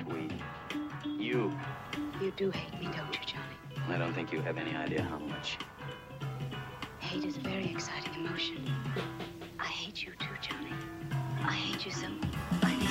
Not we. You. You do hate me, don't you, Johnny? I don't think you have any idea how much. Hate is a very exciting emotion. I hate you too, Johnny. I hate you so